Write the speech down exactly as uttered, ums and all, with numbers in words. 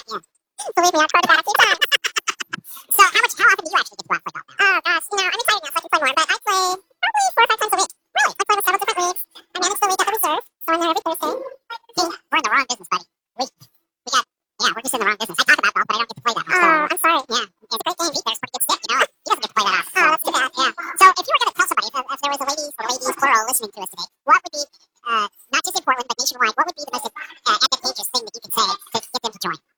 Yeah. Believe me, I've heard about it a few times. So how much? How often do you actually get to go out and play golf now? Oh gosh, you know, I'm excited now, so I can play more, but I play probably four or five times a week. Really? I play with several different leagues. I manage the league at the reserve, so I'm there every Thursday. See, we're in the wrong business, buddy. We, we got, yeah, we're just in the wrong business. I talk about golf, but I don't get to play that much. Oh, so, I'm sorry. Yeah, it's a great game. Pete there's pretty good stick, you know. Like, he doesn't get to play that often. So. Oh, that's too bad. Yeah. So if you were going to tell somebody, if, if there was a ladies or ladies plural listening to us today, what would be, uh, not just in Portland, but nationwide, what would be the most uh, advantageous thing that you could say